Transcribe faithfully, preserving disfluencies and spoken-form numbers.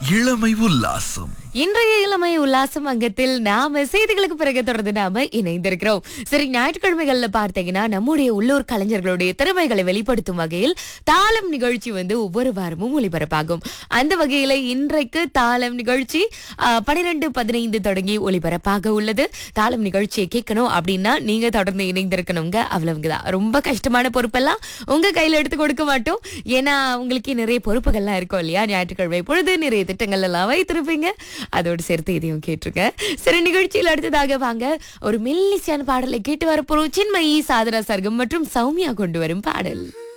இளமை உல்லாசம். இன்றைய இளமை உல்லாசம் அங்கத்தில் நாம செய்திகளுக்கு பிறகு தொடர்ந்து நாம இணைந்திருக்கிறோம். சரி, ஞாயிற்றுக்கிழமைகள்ல பார்த்தீங்கன்னா நம்முடைய உள்ளூர் கலைஞர்களுடைய திறமைகளை வெளிப்படுத்தும் வகையில் தாளம் நிகழ்ச்சி வந்து ஒவ்வொரு வாரமும் ஒளிபரப்பாகும். அந்த வகையில இன்றைக்கு தாளம் நிகழ்ச்சி பனிரெண்டு பதினைந்து தொடங்கி ஒளிபரப்பாக உள்ளது. தாளம் நிகழ்ச்சியை கேட்கணும் அப்படின்னா நீங்க தொடர்ந்து இணைந்திருக்கணுங்க. அவ்வளவுதான். ரொம்ப கஷ்டமான பொறுப்பெல்லாம் உங்க கையில எடுத்து கொடுக்க மாட்டோம். ஏன்னா உங்களுக்கு நிறைய பொறுப்புகள்லாம் இருக்கும் இல்லையா? ஞாயிற்றுக்கிழமை பொழுது நிறைய திட்டங்கள் எல்லாம் வைத்திருப்பீங்க. அதோடு சேர்த்து இதையும் கேட்டிருக்க. சரி, நிகழ்ச்சியில் அடுத்ததாக வாங்க ஒரு மெல்லிசையான பாடலை கேட்டு வரப்போறோம். சின்மயி, சாதனா சர்கம் மற்றும் சௌமியா கொண்டு வரும் பாடல்.